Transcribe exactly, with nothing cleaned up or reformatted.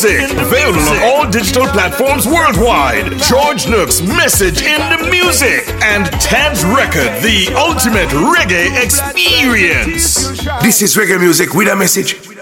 music. Available on all digital platforms worldwide. George Nook's Message in the Music. And Ted's Record, the ultimate reggae experience. This is reggae music with a message.